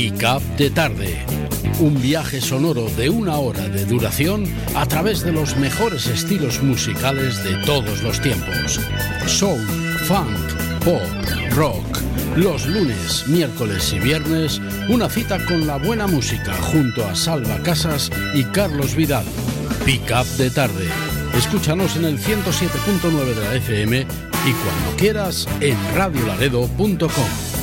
Pick-up de tarde. Un viaje sonoro de 1 hora de duración a través de los mejores estilos musicales de todos los tiempos. Soul, funk, pop, rock. Los lunes, miércoles y viernes, una cita con la buena música junto a Salva Casas y Carlos Vidal. Pick-up de tarde. Escúchanos en el 107.9 de la FM y cuando quieras en radiolaredo.com.